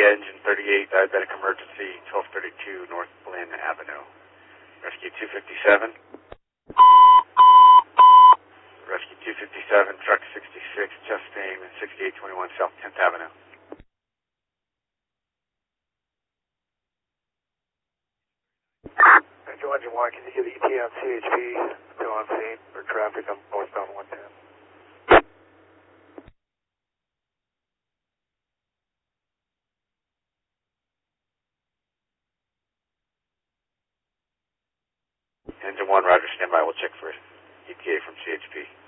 engine 38, diabetic emergency, 1232 North Lynn Avenue. Rescue 257. Rescue 257, truck 66, Chastain, 6821 South 10th Avenue. Engine 1, can you give ETA on CHP still on scene for traffic on northbound 110? Engine 1, roger, stand by. We'll check for ETA from CHP.